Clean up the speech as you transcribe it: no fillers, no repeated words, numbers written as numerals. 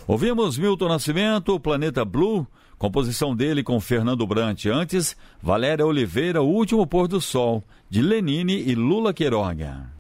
Ouvimos Milton Nascimento, Planeta Blue, composição dele com Fernando Brant. Antes, Valéria Oliveira, O Último Pôr do Sol, de Lenine e Lula Queiroga.